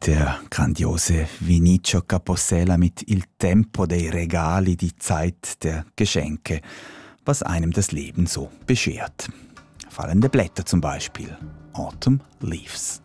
Der grandiose Vinicio Capossela mit Il tempo dei regali, die Zeit der Geschenke, was einem das Leben so beschert. Fallende Blätter zum Beispiel, Autumn Leaves.